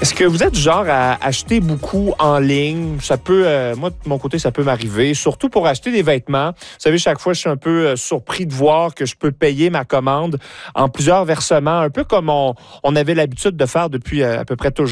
Est-ce que vous êtes du genre à acheter beaucoup en ligne? Ça peut, moi, de mon côté, ça peut m'arriver. Surtout pour acheter des vêtements. Vous savez, chaque fois, je suis un peu surpris de voir que je peux payer ma commande en plusieurs versements, un peu comme on avait l'habitude de faire depuis à peu près toujours.